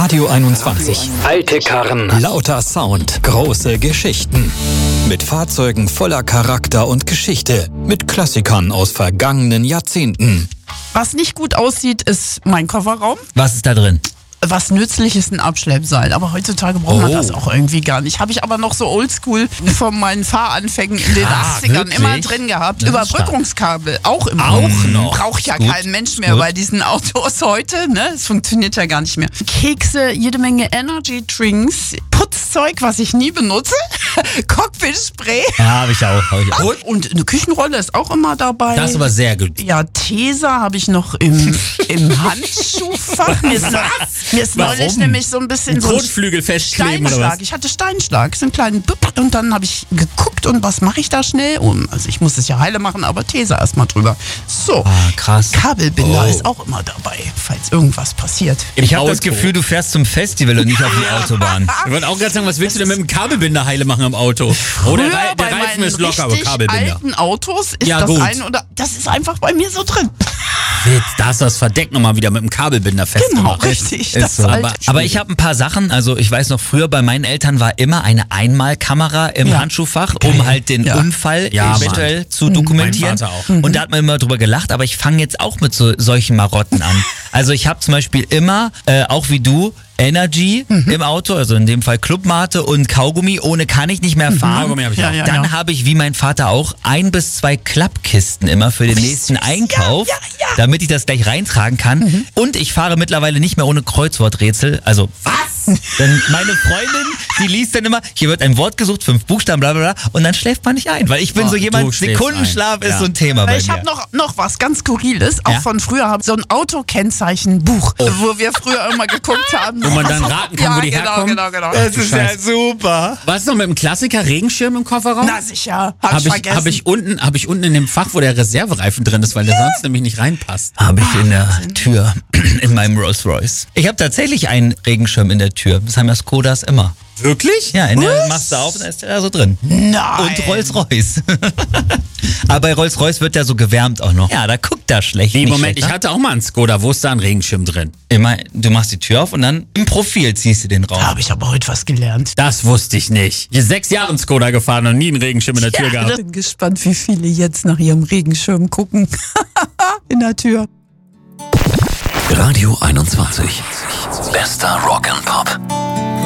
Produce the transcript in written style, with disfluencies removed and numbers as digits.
Radio 21. Alte Karren, lauter Sound, große Geschichten. Mit Fahrzeugen voller Charakter und Geschichte. Mit Klassikern aus vergangenen Jahrzehnten. Was nicht gut aussieht, ist mein Kofferraum. Was ist da drin? Was nützlich ist, ein Abschleppseil. Aber heutzutage braucht man das auch irgendwie gar nicht. Habe ich aber noch so oldschool von meinen Fahranfängen in den 80ern wirklich? immer drin gehabt. Überbrückungskabel auch immer. Auch noch. Braucht ja Gut. kein Mensch mehr bei diesen Autos heute. Ne? Es funktioniert ja gar nicht mehr. Kekse, jede Menge Energy Drinks, Putzzeug, was ich nie benutze. Cockpit-Spray. Ja, habe ich auch. Und eine Küchenrolle ist auch immer dabei. Das ist aber sehr gut. Ja, Tesa habe ich noch im Handschuhfach. Mir ist neulich nämlich so ein bisschen so ein Kotflügel festkleben oder Steinschlag. was? Ich hatte Steinschlag, so einen kleinen Büpp. Und dann habe ich geguckt und was mache ich da schnell? Also ich muss es ja heile machen, aber Tesa erstmal drüber. So, Krass. Kabelbinder ist auch immer dabei, falls irgendwas passiert. Ich habe das Auto. Gefühl, du fährst zum Festival und nicht auf die Autobahn. Ich wollte auch gerade sagen, was willst du denn mit dem Kabelbinder heile machen am Auto? Oh, Früher der bei Reifen meinen ist locker, aber richtig Kabelbinder. alten Autos ist Ja, das gut. das ist einfach bei mir so drin. Da hast du das Verdeck nochmal wieder mit dem Kabelbinder Genau, festgemacht. richtig. Ist Das so. alte Aber ich habe ein paar Sachen, also ich weiß noch, früher bei meinen Eltern war immer eine Einmalkamera im Ja. Handschuhfach, um halt den Ja. Unfall Ja, eventuell zu dokumentieren. Mein Vater auch. Und da hat man immer drüber gelacht, aber ich fange jetzt auch mit solchen Marotten an. Also ich habe zum Beispiel immer, auch wie du, Energy im Auto, also in dem Fall Clubmate und Kaugummi. Ohne kann ich nicht mehr fahren. Kaugummi hab ich Ja, auch. ja. Dann habe ich, wie mein Vater auch, 1 bis 2 Klappkisten immer für den nächsten Einkauf, damit ich das gleich reintragen kann. Und ich fahre mittlerweile nicht mehr ohne Kreuzworträtsel. Also, was? Denn meine Freundin, die liest dann immer, hier wird ein Wort gesucht, 5 Buchstaben, bla bla bla, und dann schläft man nicht ein. Weil ich bin so du jemand, schläfst Sekundenschlaf ein. ist Ja. so ein Thema bei Ich mir. habe noch was ganz Skurriles, auch Ja? von früher, habe so ein Autokennzeichenbuch, wo wir früher immer geguckt haben. Wo man dann raten kann, wo die herkommen? Genau. Das ist ja Scheiße. super. Was ist noch mit dem Klassiker Regenschirm im Kofferraum? Na sicher, hab ich vergessen. Hab ich unten in dem Fach, wo der Reservereifen drin ist, weil der sonst nämlich nicht reinpasst. Habe ich in der Tür in meinem Rolls Royce. Ich habe tatsächlich einen Regenschirm in der Tür. Das haben ja Skodas immer. Wirklich? Ja, in der machst du auf und da ist der da so drin. Nein. Und Rolls-Royce. Aber bei Rolls-Royce wird der so gewärmt auch noch. Ja, da guckt er schlecht. Nee, nicht Moment, schlecht, ich hatte auch mal einen Skoda, wo ist da ein Regenschirm drin? Immer, du machst die Tür auf und dann im Profil ziehst du den Raum. Da habe ich aber heute was gelernt. Das wusste ich nicht. Ich bin 6 Jahre einen Skoda gefahren und nie einen Regenschirm in der Tür Ich gehabt. bin gespannt, wie viele jetzt nach ihrem Regenschirm gucken. In der Tür. Radio 21. Bester Rock and Pop.